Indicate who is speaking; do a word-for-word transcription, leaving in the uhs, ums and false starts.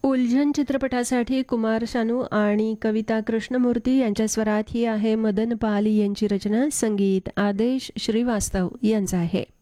Speaker 1: उलझन चित्रपटासाठी कुमार शानू आणि कविता कृष्णमूर्ती यांच्या स्वरात ही आहे मदन पाल यांची रचना. संगीत आदेश श्रीवास्तव यांचं आहे.